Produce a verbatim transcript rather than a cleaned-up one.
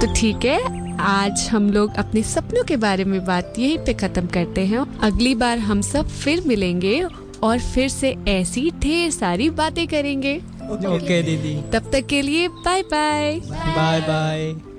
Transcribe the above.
तो ठीक है, आज हम लोग अपने सपनों के बारे में बात यहीं पे खत्म करते हैं। अगली बार हम सब फिर मिलेंगे और फिर से ऐसी ढेर सारी बातें करेंगे। ओके दीदी, तब तक के लिए बाय बाय। Bye bye.